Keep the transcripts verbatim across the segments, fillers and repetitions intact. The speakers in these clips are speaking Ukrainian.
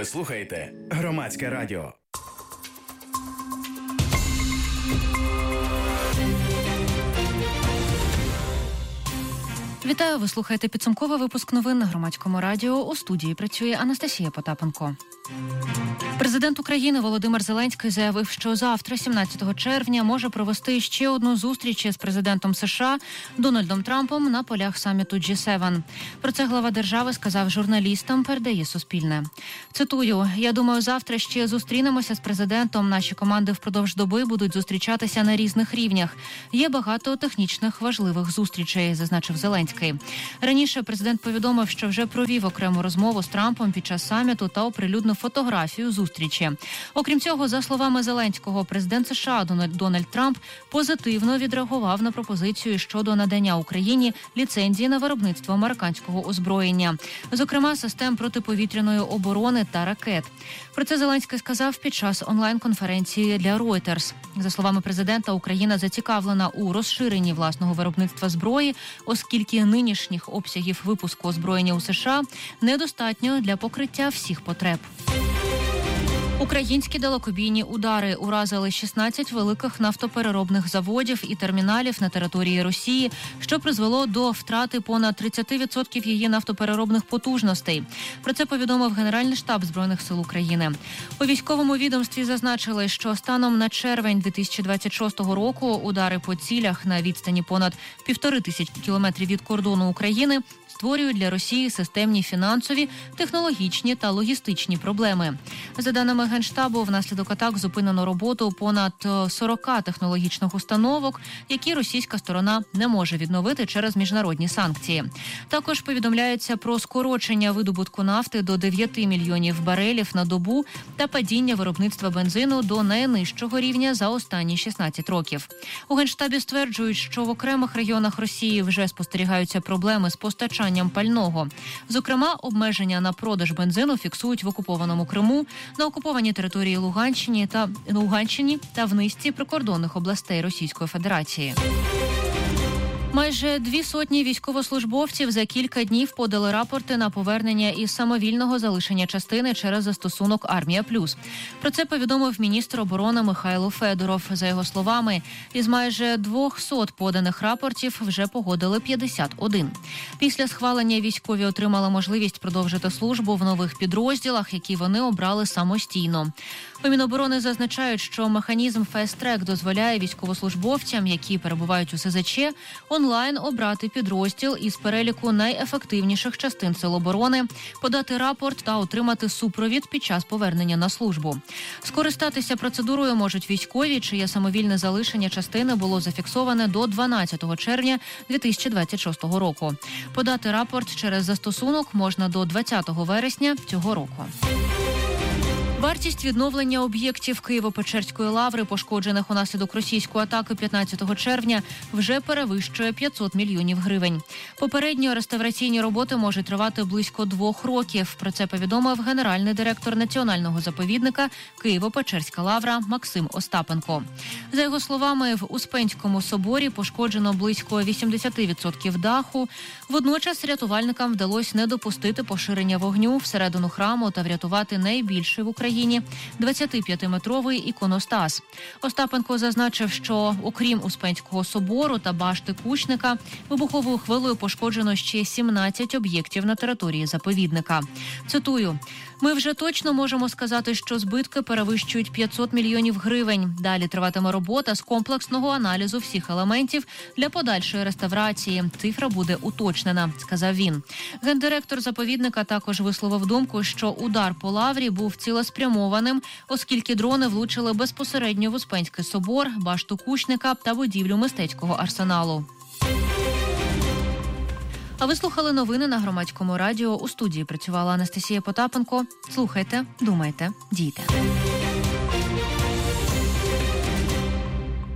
Ви слухаєте Громадське радіо. Вітаю, ви слухаєте підсумковий випуск новин на Громадському радіо. У студії працює Анастасія Потапенко. Президент України Володимир Зеленський заявив, що завтра, сімнадцятого червня, може провести ще одну зустріч із президентом США Дональдом Трампом на полях саміту джі севен. Про це глава держави сказав журналістам, передає Суспільне. Цитую: «Я думаю, завтра ще зустрінемося з президентом. Наші команди впродовж доби будуть зустрічатися на різних рівнях. Є багато технічних важливих зустрічей», – зазначив Зеленський. Раніше президент повідомив, що вже провів окрему розмову з Трампом під час саміту та оприлюднив фотографію зустрічі. Окрім цього, за словами Зеленського, президент США Дональд Трамп позитивно відреагував на пропозицію щодо надання Україні ліцензії на виробництво американського озброєння, зокрема систем протиповітряної оборони та ракет. Про це Зеленський сказав під час онлайн-конференції для Reuters. За словами президента, Україна зацікавлена у розширенні власного виробництва зброї, оскільки нинішніх обсягів випуску озброєння у США недостатньо для покриття всіх потреб. Українські далекобійні удари уразили шістнадцять великих нафтопереробних заводів і терміналів на території Росії, що призвело до втрати понад тридцять відсотків її нафтопереробних потужностей. Про це повідомив Генеральний штаб Збройних сил України. У військовому відомстві зазначили, що станом на червень дві тисячі двадцять шостого року удари по цілях на відстані понад півтори тисячі кілометрів від кордону України створюють для Росії системні фінансові, технологічні та логістичні проблеми. За даними Генштабу, внаслідок атак зупинено роботу понад сорок технологічних установок, які російська сторона не може відновити через міжнародні санкції. Також повідомляється про скорочення видобутку нафти до дев'яти мільйонів барелів на добу та падіння виробництва бензину до найнижчого рівня за останні шістнадцять років. У Генштабі стверджують, що в окремих регіонах Росії вже спостерігаються проблеми з постачанням пального. Зокрема, обмеження на продаж бензину фіксують в окупованому Криму, на окупованій території Луганщині та Луганщині та в низці прикордонних областей Російської Федерації. Майже дві сотні військовослужбовців за кілька днів подали рапорти на повернення із самовільного залишення частини через застосунок «Армія Плюс». Про це повідомив міністр оборони Михайло Федоров. За його словами, із майже двохсот поданих рапортів вже погодили п'ятдесят один. Після схвалення військові отримали можливість продовжити службу в нових підрозділах, які вони обрали самостійно. У Міноборони зазначають, що механізм фест-трек дозволяє військовослужбовцям, які перебувають у ес зет че, онлайн обрати підрозділ із переліку найефективніших частин Сил оборони, подати рапорт та отримати супровід під час повернення на службу. Скористатися процедурою можуть військові, чиє самовільне залишення частини було зафіксоване до дванадцятого червня дві тисячі двадцять шостого року. Подати рапорт через застосунок можна до двадцятого вересня цього року. Вартість відновлення об'єктів Києво-Печерської лаври, пошкоджених унаслідок російської атаки п'ятнадцятого червня, вже перевищує п'ятсот мільйонів гривень. Попередньо реставраційні роботи можуть тривати близько двох років. Про це повідомив генеральний директор національного заповідника Києво-Печерська лавра Максим Остапенко. За його словами, в Успенському соборі пошкоджено близько вісімдесят відсотків даху. Водночас рятувальникам вдалося не допустити поширення вогню всередину храму та врятувати найбільший в Україні двадцятип'ятиметровий іконостас. Остапенко зазначив, що окрім Успенського собору та башти Кучника, вибуховою хвилею пошкоджено ще сімнадцять об'єктів на території заповідника. Цитую: «Ми вже точно можемо сказати, що збитки перевищують п'ятсот мільйонів гривень. Далі триватиме робота з комплексного аналізу всіх елементів для подальшої реставрації. Цифра буде уточнена», – сказав він. Гендиректор заповідника також висловив думку, що удар по лаврі був цілеспрямованим, оскільки дрони влучили безпосередньо в Успенський собор, башту Кучника та будівлю мистецького арсеналу. А ви слухали новини на Громадському радіо. У студії працювала Анастасія Потапенко. Слухайте, думайте, дійте.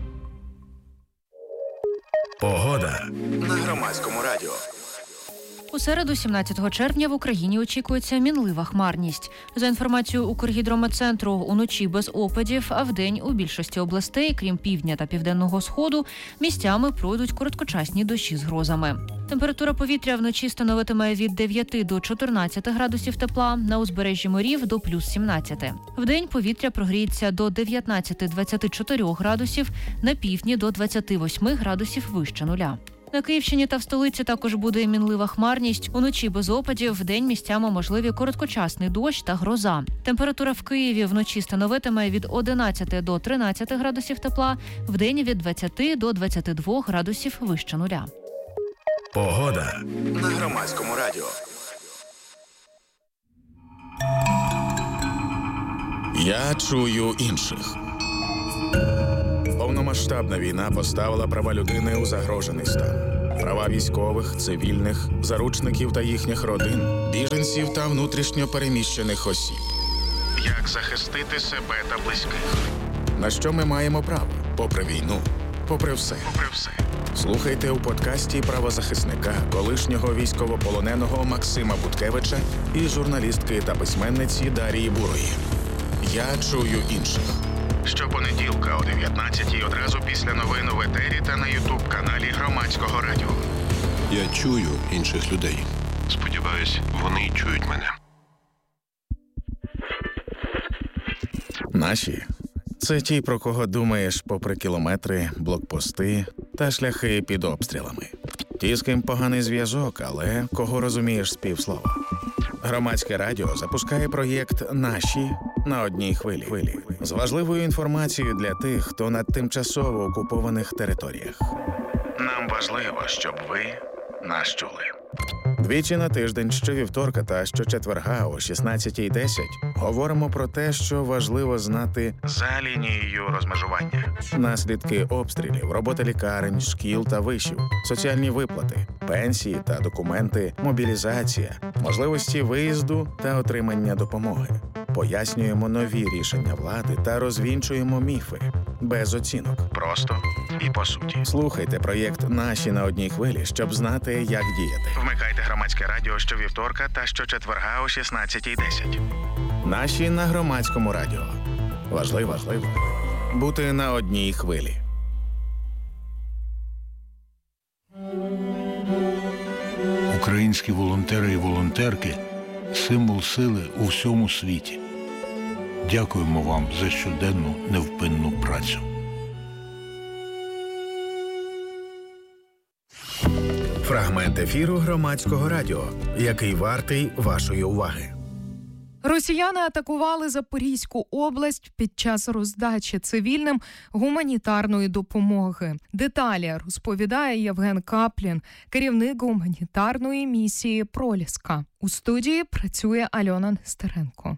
Погода на Громадському радіо. У середу, сімнадцятого червня, в Україні очікується мінлива хмарність. За інформацією Укргідрометцентру, уночі без опадів, а вдень у більшості областей, крім півдня та південного сходу, місцями пройдуть короткочасні дощі з грозами. Температура повітря вночі становитиме від дев'яти до чотирнадцяти градусів тепла, на узбережжі морів до плюс сімнадцяти. Вдень повітря прогріється до дев'ятнадцяти - двадцяти чотирьох градусів, на півдні до двадцяти восьми градусів вище нуля. На Київщині та в столиці також буде мінлива хмарність. Уночі без опадів, вдень місцями можливі короткочасний дощ та гроза. Температура в Києві вночі становитиме від одинадцяти до тринадцяти градусів тепла, вдень від двадцяти до двадцяти двох градусів вище нуля. Погода на Громадському радіо. Я чую інших. Повномасштабна війна поставила права людини у загрожений стан. Права військових, цивільних, заручників та їхніх родин, біженців та внутрішньо переміщених осіб. Як захистити себе та близьких? На що ми маємо право? Попри війну, попри все. Попри все. Слухайте у подкасті правозахисника, колишнього військовополоненого Максима Буткевича і журналістки та письменниці Дарії Бурої. Я чую інших. Щопонеділка о дев'ятнадцятій одразу після новин у етері та на ютуб-каналі Громадського радіо. Я чую інших людей. Сподіваюсь, вони чують мене. Наші – це ті, про кого думаєш попри кілометри, блокпости та шляхи під обстрілами. Ті, з ким поганий зв'язок, але кого розумієш з півслова. Громадське радіо запускає проєкт «Наші» на одній хвилі. З важливою інформацією для тих, хто на тимчасово окупованих територіях. Нам важливо, щоб ви нас чули. Двічі на тиждень, щовівторка та щочетверга о шістнадцятій десять говоримо про те, що важливо знати за лінією розмежування. Наслідки обстрілів, робота лікарень, шкіл та вишів, соціальні виплати, пенсії та документи, мобілізація, можливості виїзду та отримання допомоги. Пояснюємо нові рішення влади та розвінчуємо міфи. Без оцінок. Просто і по суті. Слухайте проєкт «Наші» на одній хвилі, щоб знати, як діяти. Вмикайте Громадське радіо щовівторка та щочетверга о шістнадцятій десять. «Наші» на Громадському радіо. Важливо, важливо бути на одній хвилі. Українські волонтери і волонтерки – символ сили у всьому світі. Дякуємо вам за щоденну невпинну працю. Фрагмент ефіру Громадського радіо, який вартий вашої уваги. Росіяни атакували Запорізьку область під час роздачі цивільним гуманітарної допомоги. Деталі розповідає Євген Каплін, керівник гуманітарної місії «Проліска». У студії працює Альона Нестеренко.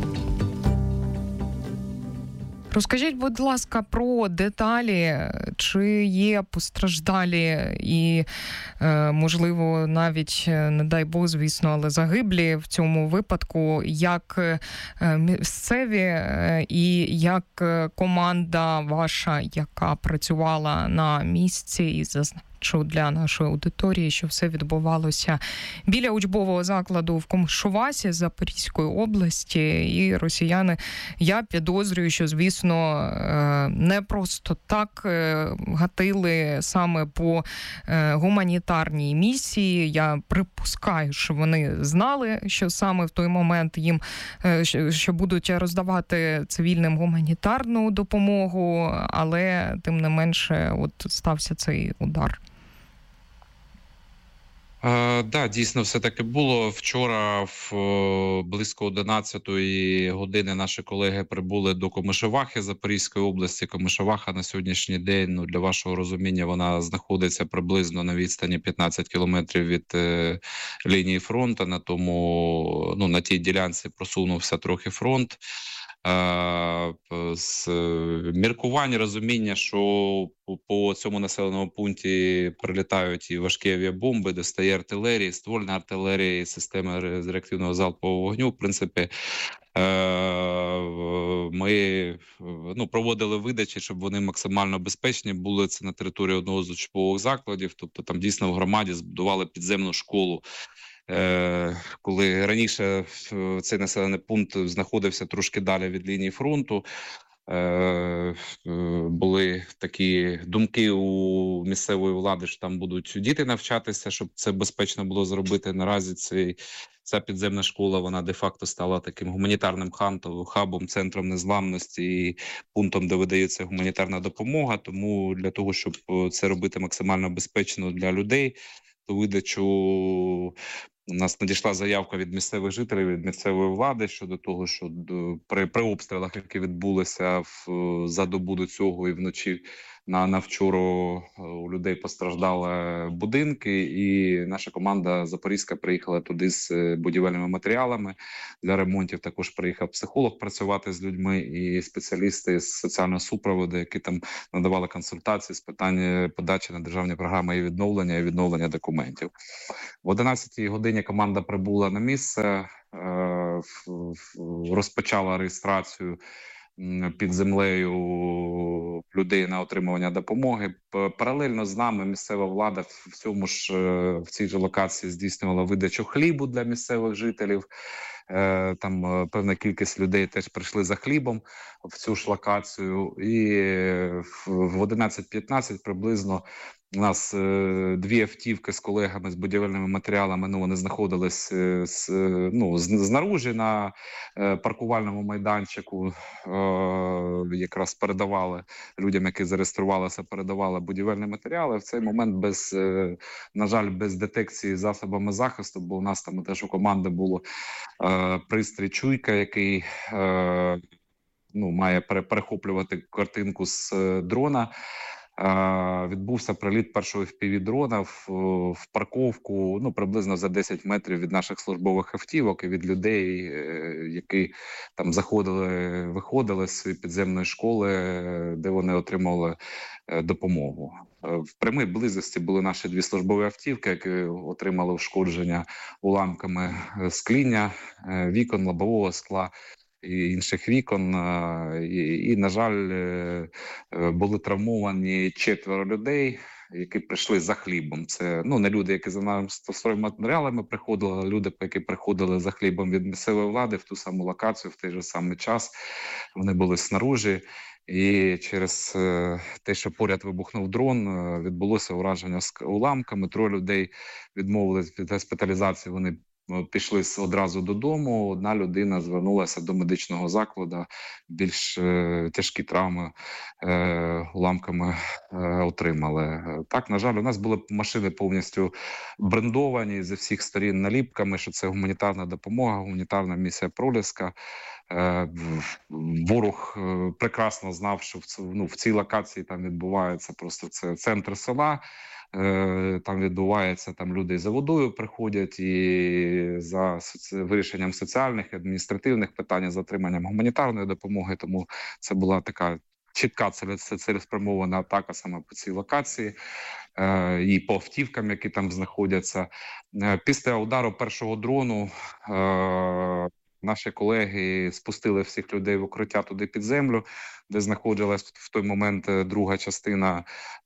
Розкажіть, будь ласка, про деталі, чи є постраждалі і, можливо, навіть, не дай Бог, звісно, але загиблі в цьому випадку, як місцеві і як команда ваша, яка працювала на місці і зазначила для нашої аудиторії, що все відбувалося біля учбового закладу в Комишувасі Запорізької області, і росіяни, я підозрюю, що, звісно, не просто так гатили саме по гуманітарній місії. Я припускаю, що вони знали, що саме в той момент їм, що будуть роздавати цивільним гуманітарну допомогу, але тим не менше от стався цей удар. Так, да, дійсно, все таки було. Вчора в близько одинадцятої години наші колеги прибули до Комишувахи Запорізької області. Комишуваха на сьогоднішній день, ну, для вашого розуміння, вона знаходиться приблизно на відстані п'ятнадцять кілометрів від е, лінії фронту. На тому, ну, на тій ділянці просунувся трохи фронт. З міркувань, розуміння, що по цьому населеному пункті прилітають і важкі авіабомби, достає артилерії, ствольна артилерія, системи з реактивного залпового вогню. В принципі, Ми ну, проводили видачі, щоб вони максимально безпечні були. Це на території одного з учбових закладів. Тобто там дійсно в громаді збудували підземну школу. Коли раніше цей населений пункт знаходився трошки далі від лінії фронту, були такі думки у місцевої влади, що там будуть діти навчатися, щоб це безпечно було зробити. Наразі цей, ця підземна школа, вона де-факто стала таким гуманітарним хабом, центром незламності і пунктом, де видається гуманітарна допомога. Тому для того, щоб це робити максимально безпечно для людей, то видачу у нас надійшла заявка від місцевих жителів, від місцевої влади щодо того, що при, при обстрілах, які відбулися в, за добу до цього і вночі на, на вчора, у людей постраждали будинки, і наша команда Запорізька приїхала туди з будівельними матеріалами для ремонтів. Також приїхав психолог працювати з людьми і спеціалісти з соціального супроводу, які там надавали консультації з питань подачі на державні програми і відновлення, і відновлення документів. В одинадцятій годині команда прибула на місце, розпочала реєстрацію під землею людей на отримування допомоги. Паралельно з нами місцева влада в цьому ж в цій же локації здійснювала видачу хлібу для місцевих жителів. Там певна кількість людей теж прийшли за хлібом в цю ж локацію. І в одинадцять п'ятнадцять приблизно у нас е, дві автівки з колегами з будівельними матеріалами, ну вони знаходились е, з, ну, знаружі на е, паркувальному майданчику, е, якраз передавали людям, які зареєструвалися, передавали будівельні матеріали. В цей момент, без, е, на жаль, без детекції засобами захисту, бо у нас там теж у команди було е, пристрій «Чуйка», який е, ну, має перехоплювати картинку з е, дрона. Відбувся приліт першого еф пі ві-дрона в, в парковку, ну, приблизно за десять метрів від наших службових автівок і від людей, які там заходили, виходили з підземної школи, де вони отримали допомогу. В прямій близості були наші дві службові автівки, які отримали ушкодження уламками скління, вікон, лобового скла і інших вікон, і, і, на жаль, були травмовані четверо людей, які прийшли за хлібом. Це, ну, не люди, які за нами стосовими матеріалами приходили, а люди, які приходили за хлібом від місцевої влади в ту саму локацію, в той же самий час. Вони були снаружи. І через те, що поряд вибухнув дрон, відбулося ураження уламками. Троє людей відмовились від госпіталізації, вони пішли одразу додому. Одна людина звернулася до медичного закладу, більш е, тяжкі травми е, уламками е, отримали. Так, на жаль, у нас були машини повністю брендовані зі всіх сторін наліпками, що це гуманітарна допомога, гуманітарна місія «Проліска». Е, ворог е, прекрасно знав, що в, ну, в цій локації там відбувається просто це центр села. Там відбувається, там люди за водою приходять і за вирішенням соціальних і адміністративних питань, за отриманням гуманітарної допомоги. Тому це була така чітка цілеспрямована атака саме по цій локації і по автівкам, які там знаходяться. Після удару першого дрону наші колеги спустили всіх людей в укриття туди під землю, де знаходилась в той момент друга частина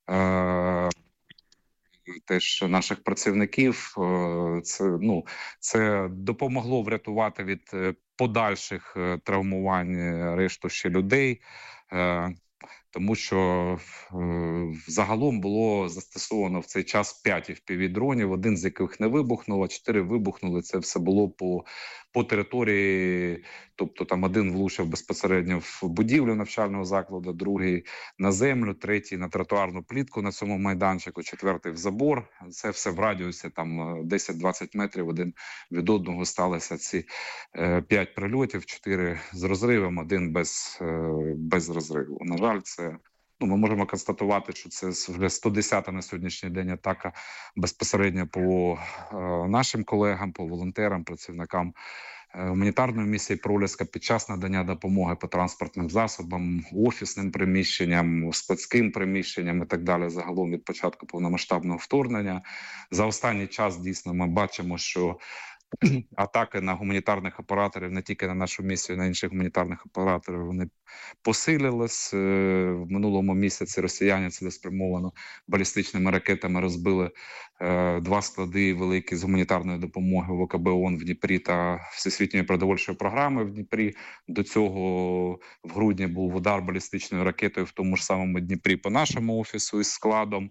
теж наших працівників. Це, ну, це допомогло врятувати від подальших травмувань решту ще людей, тому що загалом було застосовано в цей час п'ять еф пі ві-дронів, один з яких не вибухнув, а чотири вибухнули. Це все було по, по території, тобто там один влучив безпосередньо в будівлю навчального закладу, другий на землю, третій на тротуарну плітку на цьому майданчику, четвертий в забор. Це все в радіусі там десять-двадцять метрів один від одного сталося ці п'ять прильотів, чотири з розривом, один без, без розриву. На жаль, це Ну, ми можемо констатувати, що це вже сто десята на сьогоднішній день атака безпосередньо по е, нашим колегам, по волонтерам, працівникам е, гуманітарної місії «Проліска» під час надання допомоги по транспортним засобам, офісним приміщенням, складським приміщенням і так далі. Загалом від початку повномасштабного вторгнення. За останній час дійсно ми бачимо, що атаки на гуманітарних операторів, не тільки на нашу місію, на інших гуманітарних операторів, вони посилились. В минулому місяці росіяни цілеспрямовано балістичними ракетами розбили два склади великі з гуманітарної допомоги в о ка бе ООН в Дніпрі та Всесвітньої продовольчої програми в Дніпрі. До цього в грудні був удар балістичною ракетою в тому ж самому Дніпрі по нашому офісу із складом.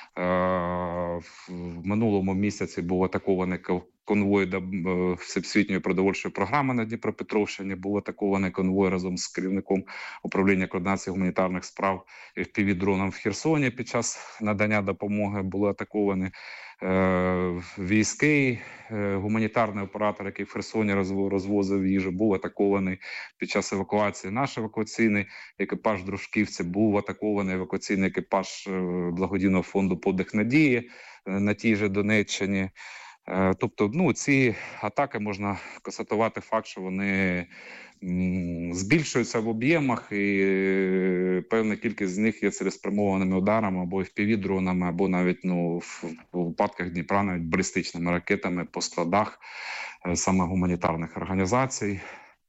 В минулому місяці був атакований конвой до Всесвітньої продовольчої програми на Дніпропетровщині, був атакований конвой разом з керівником управління координації гуманітарних справ еф пі ві-дроном в Херсоні під час надання допомоги. Були атаковані е, військи, е, гуманітарний оператор, який в Херсоні розвозив їжу, був атакований під час евакуації. Наш евакуаційний екіпаж Дружківці, був атакований евакуаційний екіпаж благодійного фонду «Подих надії» на тій же Донеччині. Тобто, ну, ці атаки можна констатувати факт, що вони збільшуються в об'ємах, і певна кількість з них є цілеспрямованими ударами або еф пі ві-дронами, або навіть, ну, в випадках Дніпра навіть балістичними ракетами по складах саме гуманітарних організацій.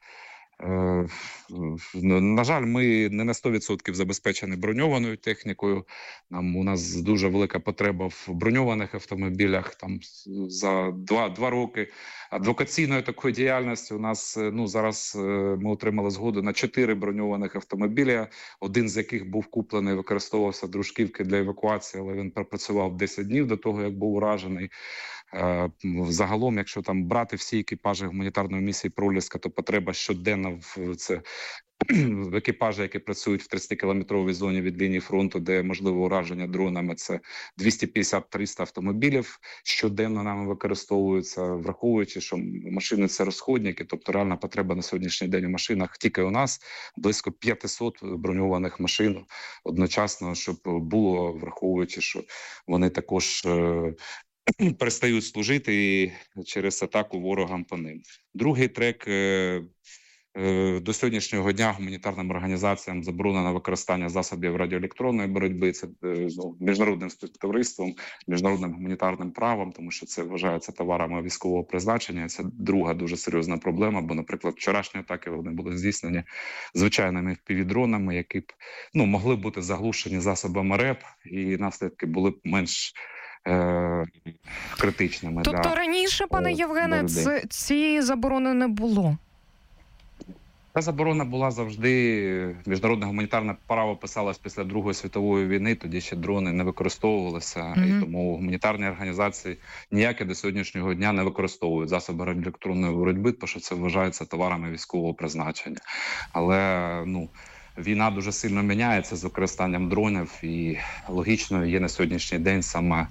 На жаль, ми не на сто відсотків забезпечені броньованою технікою. Нам, у нас дуже велика потреба в броньованих автомобілях. Там за два, два роки адвокаційної такої діяльності у нас, ну, зараз ми отримали згоду на чотири броньованих автомобіля, один з яких був куплений, використовувався Дружківки для евакуації, але він пропрацював десять днів до того, як був уражений. Загалом, якщо там брати всі екіпажі гуманітарної місії «Проліска», то потреба щоденно в це в екіпажі, які працюють в тридцятикілометровій зоні від лінії фронту, де можливо ураження дронами, це двісті п'ятдесят - триста автомобілів щоденно нами використовуються, враховуючи, що машини – це розходники, тобто реальна потреба на сьогоднішній день у машинах тільки у нас близько п'ятсот броньованих машин одночасно, щоб було, враховуючи, що вони також перестають служити через атаку ворогам по ним. Другий трек. До сьогоднішнього дня гуманітарним організаціям заборонено використання засобів радіоелектронної боротьби. Це, ну, міжнародним співтовариством, міжнародним гуманітарним правом, тому що це вважається товарами військового призначення. Це друга дуже серйозна проблема, бо, наприклад, вчорашні атаки вони були здійснені звичайними еф пі ві-дронами, які б, ну, могли бути заглушені засобами РЕП, і наслідки були б менш е- критичними. Тобто да, раніше, пане Євгене, ці, ці заборони не було? Та заборона була завжди. Міжнародне гуманітарне право писалось після Другої світової війни, тоді ще дрони не використовувалися, mm-hmm. і тому гуманітарні організації ніякі до сьогоднішнього дня не використовують засоби радіоелектронної боротьби, тому що це вважається товарами військового призначення. Але, ну, війна дуже сильно міняється з використанням дронів, і логічно є на сьогоднішній день саме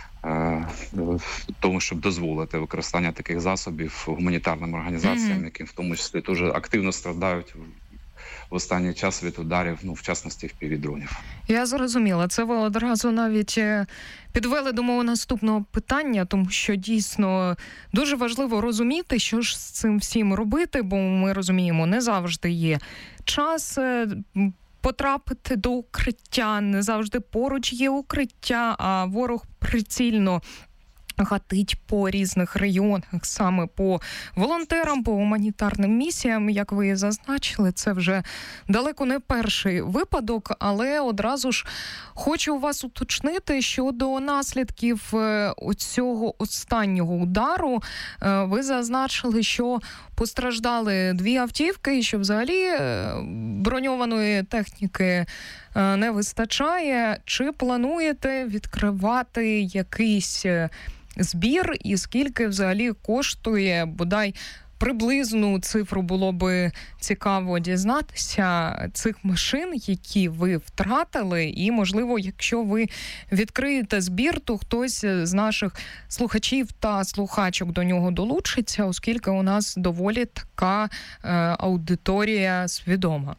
в тому, щоб дозволити використання таких засобів гуманітарним організаціям, mm-hmm. які в тому числі дуже активно страдають в останній час від ударів, ну, в частності, еф пі ві-дронів. Я зрозуміла. Це ви одразу навіть підвели до мого наступного питання, тому що дійсно дуже важливо розуміти, що ж з цим всім робити, бо ми розуміємо, не завжди є час потрапити до укриття, не завжди поруч є укриття, а ворог прицільно гатить по різних районах, саме по волонтерам, по гуманітарним місіям. Як ви зазначили, це вже далеко не перший випадок, але одразу ж хочу у вас уточнити щодо наслідків цього останнього удару. Ви зазначили, що постраждали дві автівки і що взагалі броньованої техніки не вистачає. Чи плануєте відкривати якийсь збір і скільки взагалі коштує, бодай приблизну цифру було би цікаво дізнатися, цих машин, які ви втратили, і, можливо, якщо ви відкриєте збір, то хтось з наших слухачів та слухачок до нього долучиться, оскільки у нас доволі така е, аудиторія свідома.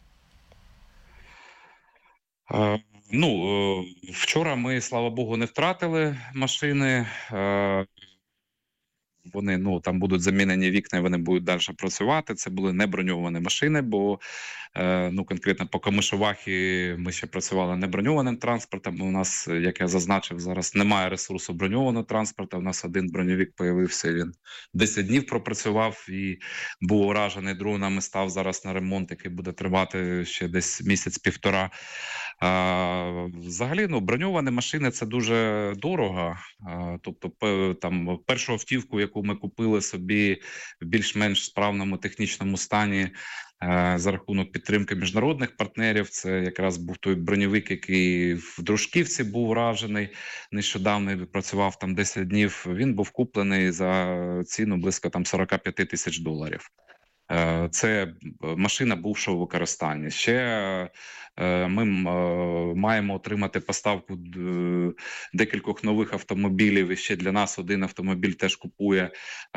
Uh... Ну, вчора ми, слава Богу, не втратили машини. вони, ну, там будуть замінені вікна, і вони будуть далі працювати. Це були не броньовані машини, бо, ну, конкретно по Комишевахі ми ще працювали не броньованим транспортом. У нас, як я зазначив, зараз немає ресурсу броньованого транспорту. У нас один броньовик появився, він десять днів пропрацював і був уражений дронами, став зараз на ремонт, який буде тривати ще десь місяць-півтора. А, взагалі, ну, броньовані машини – це дуже дорого. А, тобто, там, першу автівку, яку ми купили собі в більш-менш справному технічному стані а, за рахунок підтримки міжнародних партнерів, це якраз був той броньовик, який в Дружківці був вражений нещодавно, і працював там десять днів. Він був куплений за ціну близько там сорок п'ять тисяч доларів. Це машина бувшого використання. Ще ми маємо отримати поставку декількох нових автомобілів. І ще для нас один автомобіль теж купує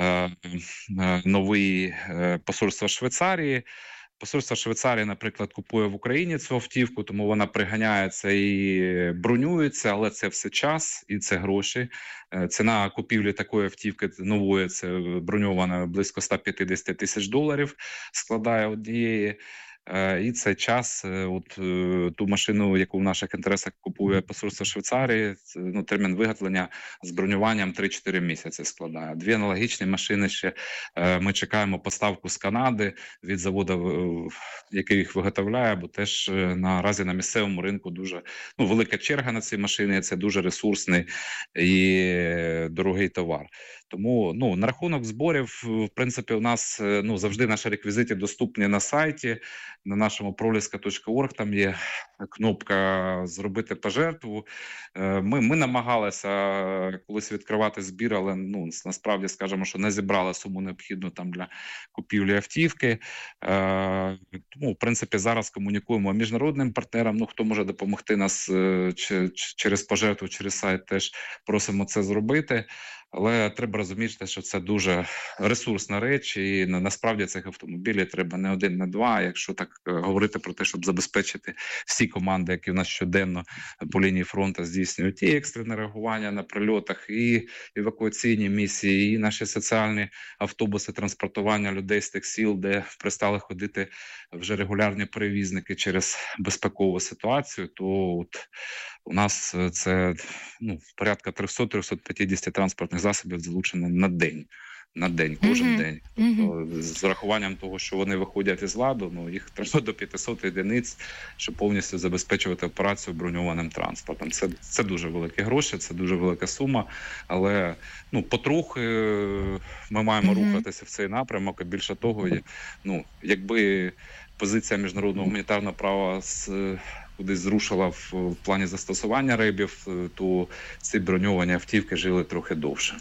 новий посольство Швейцарії. Посольство Швейцарії, наприклад, купує в Україні цю автівку, тому вона приганяється і бронюється, але це все час і це гроші. Ціна купівлі такої автівки нової, це броньована, близько сто п'ятдесят тисяч доларів складає однієї. І це час, от ту машину, яку в наших інтересах купує посольство Швейцарії, ну, термін виготовлення з бронюванням три-чотири місяці складає. Дві аналогічні машини ще ми чекаємо поставку з Канади від заводу, який їх виготовляє, бо теж наразі на місцевому ринку дуже, ну, велика черга на ці машини, це дуже ресурсний і дорогий товар. Тому, ну, на рахунок зборів, в принципі, у нас, ну, завжди наші реквізити доступні на сайті, на нашому проліска точка орг, там є кнопка «Зробити пожертву». Ми, ми намагалися колись відкривати збір, але, ну, насправді, скажемо, що не зібрали суму необхідну там для купівлі автівки. Тому, в принципі, зараз комунікуємо міжнародним партнерам, ну, хто може допомогти нас через пожертву, через сайт, теж просимо це зробити. Але треба розуміти, що це дуже ресурсна реч, і насправді цих автомобілів треба не один, не два. Якщо так говорити про те, щоб забезпечити всі команди, які в нас щоденно по лінії фронту здійснюють і екстрене реагування на прильотах, і евакуаційні місії, і наші соціальні автобуси транспортування людей з тих сіл, де пристали ходити вже регулярні перевізники через безпекову ситуацію, то от у нас це, ну, порядка триста-триста п'ятдесят транспортних засобів залучено на день. На день, кожен mm-hmm. день. Тобто, mm-hmm. з урахуванням того, що вони виходять із ладу, ну, їх треба до п'ятсот одиниць, щоб повністю забезпечувати операцію броньованим транспортом. Це, це дуже великі гроші, це дуже велика сума, але, ну, потрохи ми маємо mm-hmm. рухатися в цей напрямок, і більше того, ну, якби позиція міжнародного гуманітарного права з кудись зрушила в, в плані застосування рейбів, то ці броньовані автівки жили трохи довше.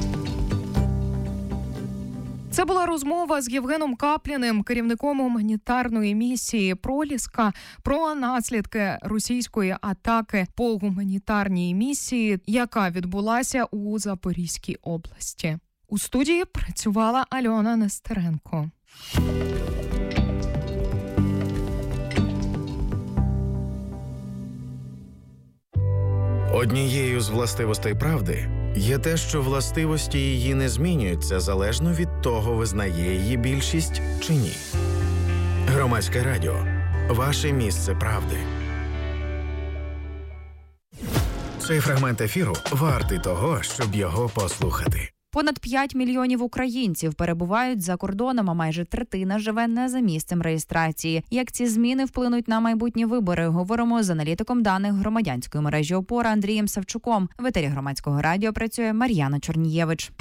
Це була розмова з Євгеном Капліним, керівником гуманітарної місії «Проліска», про наслідки російської атаки по гуманітарній місії, яка відбулася у Запорізькій області. У студії працювала Альона Нестеренко. Однією з властивостей правди є те, що властивості її не змінюються залежно від того, визнає її більшість чи ні. Громадське радіо – ваше місце правди. Цей фрагмент ефіру вартий того, щоб його послухати. Понад п'ять мільйонів українців перебувають за кордоном, а майже третина живе не за місцем реєстрації. Як ці зміни вплинуть на майбутні вибори, говоримо з аналітиком даних громадянської мережі «Опора» Андрієм Савчуком. В етері Громадського радіо працює Мар'яна Чорнієвич.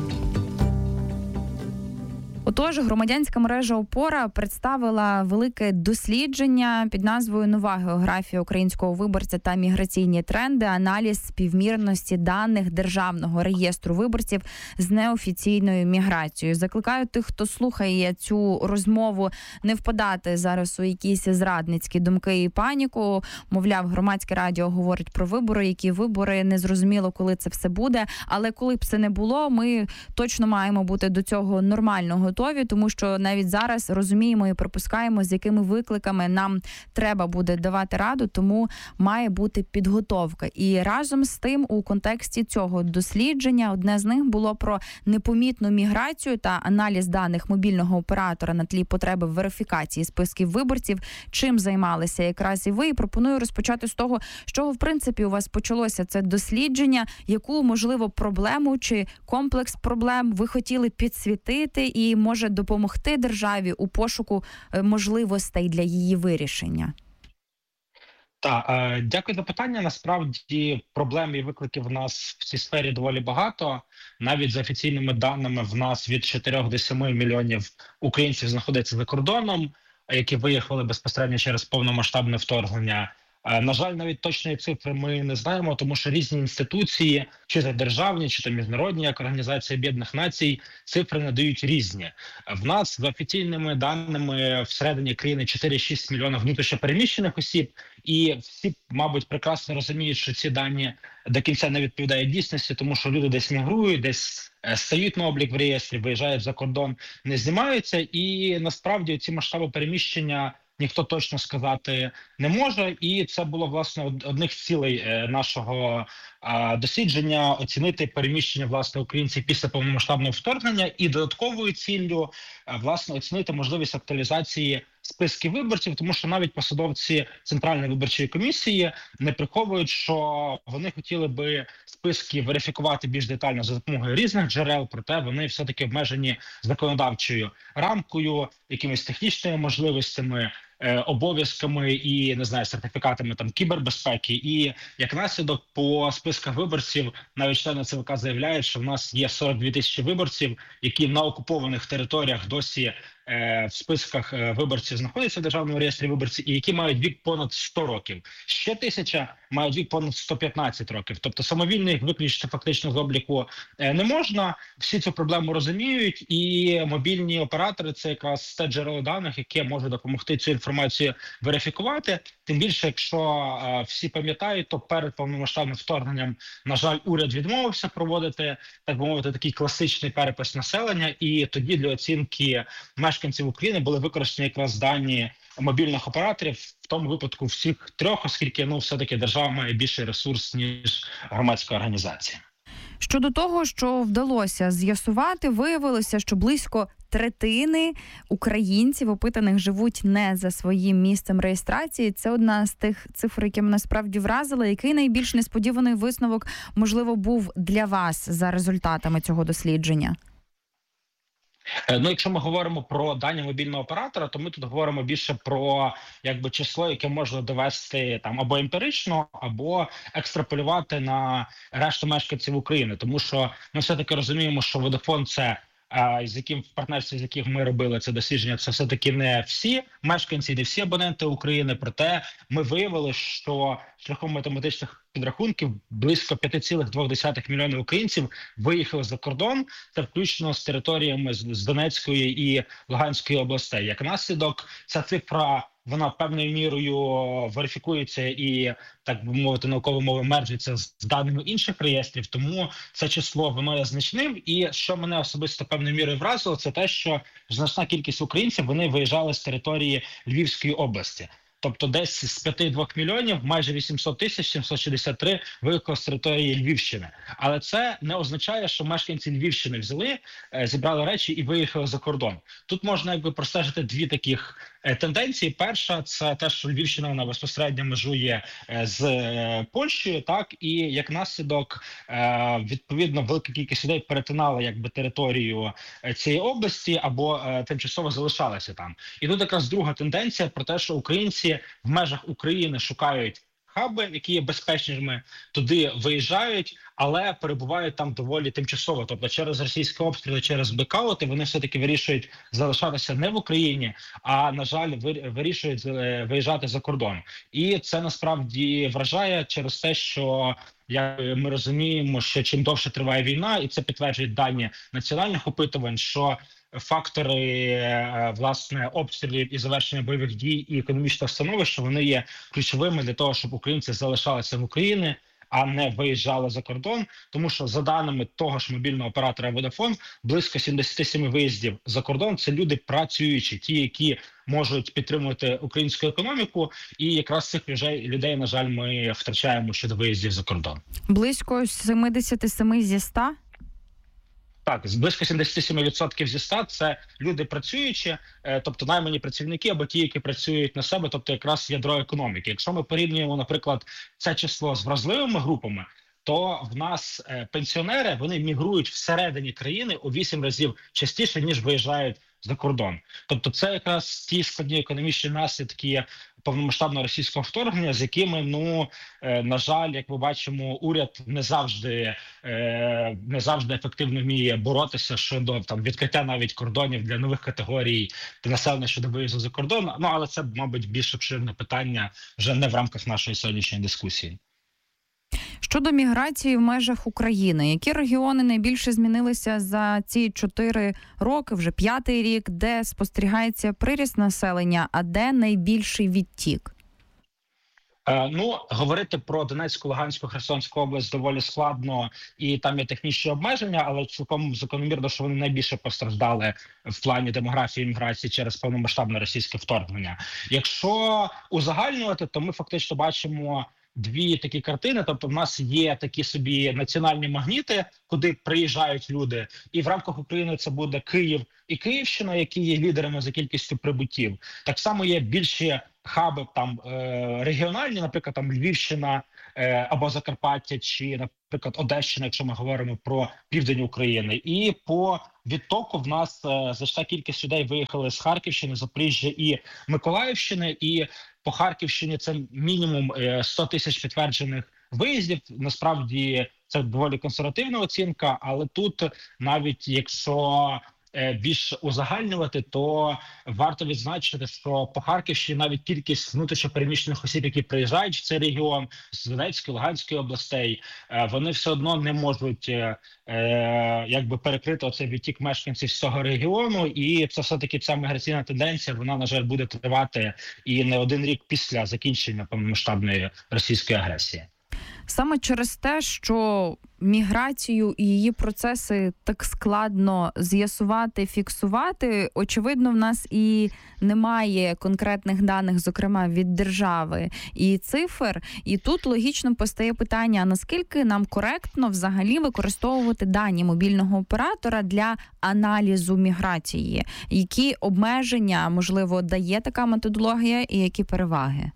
Отож, громадянська мережа «Опора» представила велике дослідження під назвою «Нова географія українського виборця та міграційні тренди. Аналіз співмірності даних Державного реєстру виборців з неофіційною міграцією». Закликаю тих, хто слухає цю розмову, не впадати зараз у якісь зрадницькі думки і паніку. Мовляв, Громадське радіо говорить про вибори, які вибори, незрозуміло, коли це все буде. Але коли б це не було, ми точно маємо бути до цього нормально готові. готові, тому що навіть зараз розуміємо і припускаємо, з якими викликами нам треба буде давати раду, тому має бути підготовка. І разом з тим, у контексті цього дослідження, одне з них було про непомітну міграцію та аналіз даних мобільного оператора на тлі потреби верифікації списків виборців. Чим займалися якраз і ви. І пропоную розпочати з того, з чого, в принципі, у вас почалося це дослідження, яку, можливо, проблему чи комплекс проблем ви хотіли підсвітити і може допомогти державі у пошуку можливостей для її вирішення? Так, е, дякую за питання. Насправді проблем і викликів в нас в цій сфері доволі багато. Навіть за офіційними даними в нас від чотирьох до семи мільйонів українців знаходиться за кордоном, які виїхали безпосередньо через повномасштабне вторгнення. На жаль, навіть точної цифри ми не знаємо, тому що різні інституції, чи то державні, чи то міжнародні, як Організація Об'єднаних Націй, цифри надають різні. В нас за офіційними даними всередині країни чотири-шість мільйонів внутрішньопереміщених осіб, і всі, мабуть, прекрасно розуміють, що ці дані до кінця не відповідають дійсності, тому що люди десь мігрують, десь стають на облік в реєстрі, виїжджають за кордон, не знімаються, і насправді ці масштаби переміщення ніхто точно сказати не може, і це було, власне, одних з цілей нашого а, дослідження – оцінити переміщення, власне, українців після повномасштабного вторгнення, і додатковою ціллю, а, власне, оцінити можливість актуалізації списків виборців, тому що навіть посадовці Центральної виборчої комісії не приховують, що вони хотіли би списки верифікувати більш детально за допомогою різних джерел, проте вони все-таки обмежені законодавчою рамкою, якимись технічними можливостями, обов'язками і, не знаю, сертифікатами там кібербезпеки. І як наслідок по списках виборців навіть члени ЦВК заявляють, що в нас є сорок дві тисячі виборців, які на окупованих територіях досі е, в списках виборців знаходяться в Державному реєстрі виборців і які мають вік понад сто років. Ще тисяча мають вік понад сто п'ятнадцять років. Тобто самовільно їх виключити фактично з обліку е, не можна. Всі цю проблему розуміють, і мобільні оператори – це якраз те джерело даних, яке може допомогти цю інформацію верифікувати. Тим більше, якщо е, всі пам'ятають, то перед повномасштабним вторгненням, на жаль, уряд відмовився проводити, так би мовити, такий класичний перепис населення, і тоді для оцінки мешканців України були використані якраз дані мобільних операторів, в тому випадку всіх трьох, оскільки, ну, все-таки держава має більший ресурс, ніж громадська організація. Щодо того, що вдалося з'ясувати, виявилося, що близько третини українців, опитаних, живуть не за своїм місцем реєстрації. Це одна з тих цифр, які мене справді вразили. Який найбільш несподіваний висновок, можливо, був для вас за результатами цього дослідження? Ну, якщо ми говоримо про дані мобільного оператора, то ми тут говоримо більше про, якби, число, яке можна довести там або емпірично, або екстраполювати на решту мешканців України. Тому що ми все-таки розуміємо, що Vodafone – це а, з яким в партнерстві, з яких ми робили це дослідження, це все-таки не всі мешканці, не всі абоненти України. Проте ми виявили, що шляхом математичних підрахунків близько п'ять цілих дві десятих мільйонів українців виїхали за кордон, це включно з територіями з Донецької і Луганської областей. Як наслідок, ця цифра, вона певною мірою верифікується і, так би мовити, науковою мовою мерджиться з даними інших реєстрів, тому це число, воно є значним. І що мене особисто певною мірою вразило, це те, що значна кількість українців, вони виїжджали з території Львівської області. Тобто десь з п'яти двох мільйонів майже вісімсот тисяч сімсот шістдесят три виїхало з території Львівщини. Але це не означає, що мешканці Львівщини взяли, зібрали речі і виїхали за кордон. Тут можна, якби, простежити дві таких тенденції. Перша – це те, що Львівщина, вона безпосередньо межує з Польщею, так, і як наслідок, відповідно, велика кількість людей перетинала, якби, територію цієї області або тимчасово залишалися там. І тут якраз друга тенденція про те, що українці в межах України шукають хаби, які є безпечними, туди виїжджають, але перебувають там доволі тимчасово. Тобто через російські обстріли, через блекаути вони все-таки вирішують залишатися не в Україні, а, на жаль, вирішують виїжджати за кордон. І це насправді вражає через те, що як ми розуміємо, що чим довше триває війна, і це підтверджують дані національних опитувань, що фактори, власне, обстрілів і завершення бойових дій і економічного становища, вони є ключовими для того, щоб українці залишалися в Україні, а не виїжджали за кордон. Тому що за даними того ж мобільного оператора Vodafone, близько сімдесят сім виїздів за кордон – це люди працюючі, ті, які можуть підтримувати українську економіку, і якраз цих людей, людей, на жаль, ми втрачаємо щодо виїздів за кордон. Близько сімдесят сім зі ста? Так, близько сімдесят сім відсотків зі ста – це люди працюючі, тобто наймані працівники або ті, які працюють на себе, тобто якраз ядро економіки. Якщо ми порівнюємо, наприклад, це число з вразливими групами, то в нас пенсіонери, вони мігрують всередині країни у вісім разів частіше, ніж виїжджають за кордон. Тобто це якраз ті складні економічні наслідки повномасштабного російського вторгнення, з якими, ну, на жаль, як ми бачимо, уряд не завжди, не завжди ефективно вміє боротися щодо там відкриття навіть кордонів для нових категорій населення щодо виїзду за кордон. Ну, але це, мабуть, більш обширне питання вже не в рамках нашої сьогоднішньої дискусії. Щодо міграції в межах України, які регіони найбільше змінилися за ці чотири роки, вже п'ятий рік, де спостерігається приріст населення, а де найбільший відтік? Е, ну, говорити про Донецьку, Луганську, Херсонську область доволі складно, і там є технічні обмеження, але цілком закономірно, що вони найбільше постраждали в плані демографії і міграції через повномасштабне російське вторгнення. Якщо узагальнювати, то ми фактично бачимо дві такі картини, тобто в нас є такі собі національні магніти, куди приїжджають люди, і в рамках України це буде Київ і Київщина, які є лідерами за кількістю прибуттів. Так само є більші хаби там регіональні, наприклад, там Львівщина або Закарпаття, чи, наприклад, Одещина, якщо ми говоримо про південь України. І по відтоку в нас значна кількість людей виїхали з Харківщини, Запоріжжя і Миколаївщини, і по Харківщині це мінімум сто тисяч підтверджених виїздів. Насправді це доволі консервативна оцінка, але тут навіть якщо більш узагальнювати, то варто відзначити, що по Харківщині навіть кількість внутрішньопереміщених осіб, які приїжджають в цей регіон з Донецької, Луганської областей, вони все одно не можуть якби перекрити оцей відтік мешканців з цього регіону, і це все-таки ця міграційна тенденція, вона, на жаль, буде тривати і не один рік після закінчення повномасштабної російської агресії. Саме через те, що міграцію і її процеси так складно з'ясувати, фіксувати, очевидно, в нас і немає конкретних даних, зокрема, від держави і цифр. І тут логічно постає питання, наскільки нам коректно взагалі використовувати дані мобільного оператора для аналізу міграції? Які обмеження, можливо, дає така методологія і які переваги?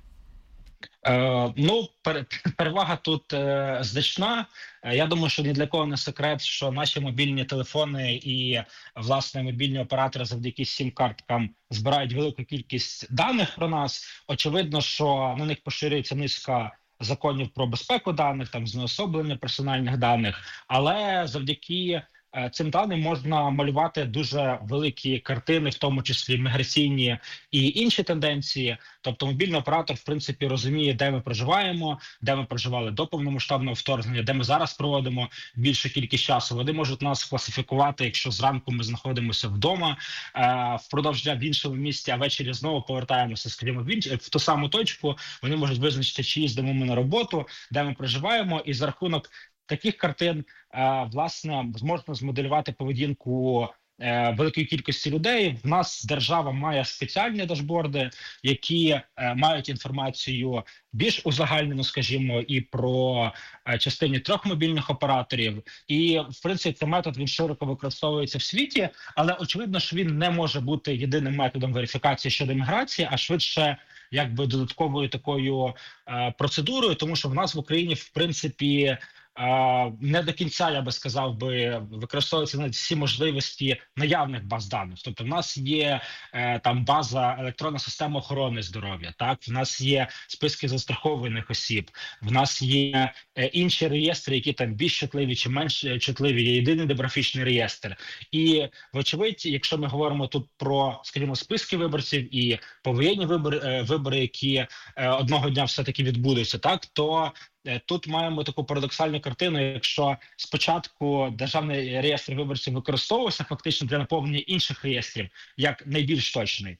Е, ну, перевага тут е, значна. Я думаю, що ні для кого не секрет, що наші мобільні телефони і, власне, мобільні оператори завдяки сім-карткам збирають велику кількість даних про нас. Очевидно, що на них поширюється низка законів про безпеку даних, там знеособлення персональних даних, але завдяки цим даним можна малювати дуже великі картини, в тому числі міграційні і інші тенденції. Тобто мобільний оператор, в принципі, розуміє, де ми проживаємо, де ми проживали до повномасштабного вторгнення, де ми зараз проводимо більшу кількість часу. Вони можуть нас класифікувати, якщо зранку ми знаходимося вдома, впродовж дня в іншому місці, а ввечері знову повертаємося, скажімо, в, інш... в ту саму точку. Вони можуть визначити, чи їздимо ми на роботу, де ми проживаємо, і за рахунок таких картин, власне, можна змоделювати поведінку великої кількості людей. В нас держава має спеціальні дашборди, які мають інформацію більш узагальнену, скажімо, і про частині трьох мобільних операторів. І, в принципі, цей метод, він широко використовується в світі, але очевидно, що він не може бути єдиним методом верифікації щодо міграції, а швидше якби додатковою такою процедурою, тому що в нас в Україні, в принципі, не до кінця, я би сказав, би використовуються навіть всі можливості наявних баз даних. Тобто в нас є там база електронна система охорони здоров'я, так, в нас є списки застрахованих осіб, в нас є інші реєстри, які там більш чутливі чи менш чутливі, є єдиний демографічний реєстр. І, вочевидь, якщо ми говоримо тут про, скажімо, списки виборців і повоєнні вибори, вибори, які одного дня все-таки відбудуться, так, то тут маємо таку парадоксальну картину, якщо спочатку державний реєстр виборців використовувався фактично для наповнення інших реєстрів як найбільш точний,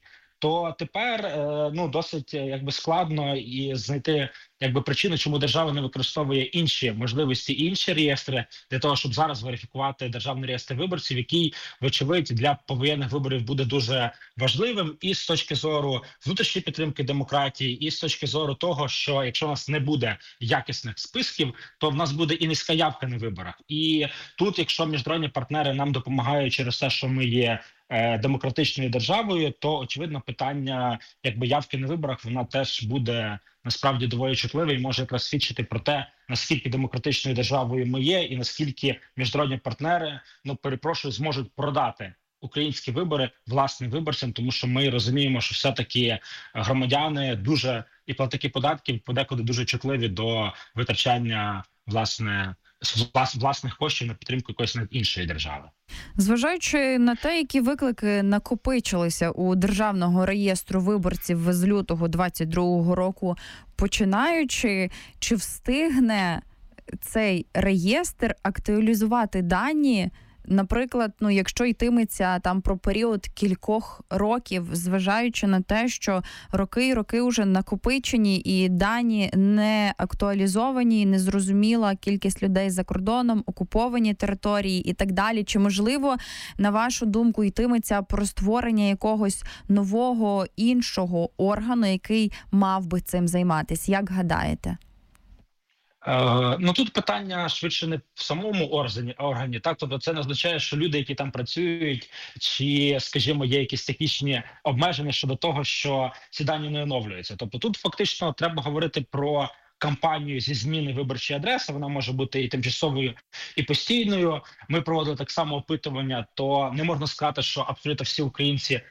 то тепер е, ну досить е, якби складно і знайти якби причину, чому держава не використовує інші можливості, інші реєстри для того, щоб зараз верифікувати державний реєстр виборців, який, вочевидь, для повоєнних виборів буде дуже важливим, і з точки зору внутрішньої підтримки демократії, і з точки зору того, що якщо у нас не буде якісних списків, то в нас буде і низька явка на виборах. І тут, якщо міжнародні партнери нам допомагають через те, що ми є е, демократичною державою, то очевидно питання якби явки на виборах вона теж буде насправді доволі чутливе і може якраз свідчити про те, наскільки демократичною державою ми є, і наскільки міжнародні партнери, ну перепрошую, зможуть продати українські вибори власним виборцям, тому що ми розуміємо, що все-таки громадяни дуже і платники податків подекуди дуже чутливі до витрачання власне влас, власних коштів на підтримку якоїсь іншої держави. Зважаючи на те, які виклики накопичилися у Державного реєстру виборців з лютого двадцять другого року, починаючи, чи встигне цей реєстр актуалізувати дані, наприклад, ну, якщо йтиметься там про період кількох років, зважаючи на те, що роки і роки вже накопичені і дані не актуалізовані, незрозуміла кількість людей за кордоном, окуповані території і так далі. Чи можливо, на вашу думку, йтиметься про створення якогось нового іншого органу, який мав би цим займатися? Як гадаєте? Е, ну тут питання швидше не в самому органі, органі, так, тобто це не означає, що люди, які там працюють, чи, скажімо, є якісь технічні обмеження щодо того, що ці дані не оновлюються. Тобто тут фактично треба говорити про кампанію зі зміни виборчої адреси, вона може бути і тимчасовою, і постійною. Ми проводили так само опитування, то не можна сказати, що абсолютно всі українці